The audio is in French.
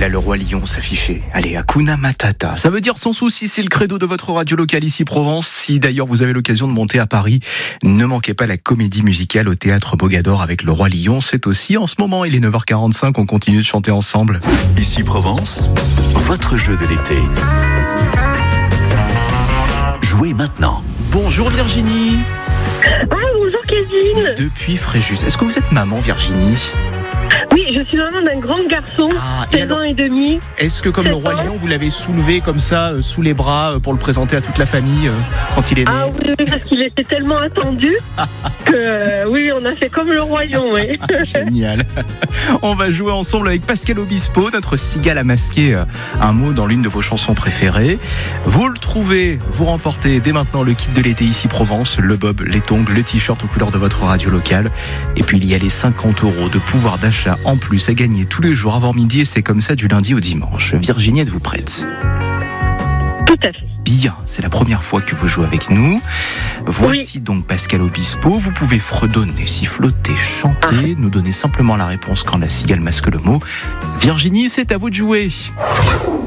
là, le roi lion s'affichait. Allez, Hakuna Matata. Ça veut dire sans souci, c'est le credo de votre radio locale ici Provence. Si d'ailleurs vous avez l'occasion de monter à Paris, ne manquez pas la comédie musicale au théâtre Mogador avec le roi lion. C'est aussi en ce moment, il est 9h45, on continue de chanter ensemble. Ici Provence, votre jeu de l'été. Jouez maintenant. Bonjour Virginie. Ah, bonjour Kevin. Depuis Fréjus. Est-ce que vous êtes maman Virginie ? Oui, je suis maman d'un grand garçon, 16 ans et demi. Est-ce que comme le roi lion, vous l'avez soulevé comme ça, sous les bras, pour le présenter à toute la famille quand il est né ? Ah oui, parce qu'il était tellement attendu que oui, on a fait comme le roi lion, oui. Génial. On va jouer ensemble avec Pascal Obispo, notre cigale a masqué un mot dans l'une de vos chansons préférées. Vous le trouvez, vous remportez dès maintenant le kit de l'été ici Provence, le bob, les tongs, le t-shirt aux couleurs de votre radio locale. Et puis il y a les 50 € de pouvoir d'achat en plus à gagner tous les jours avant midi, et c'est comme ça du lundi au dimanche. Virginie, êtes-vous prête ? Tout à fait. Bien, c'est la première fois que vous jouez avec nous. Voici donc Pascal Obispo. Vous pouvez fredonner, siffloter, chanter, nous donner simplement la réponse quand la cigale masque le mot. Virginie, c'est à vous de jouer.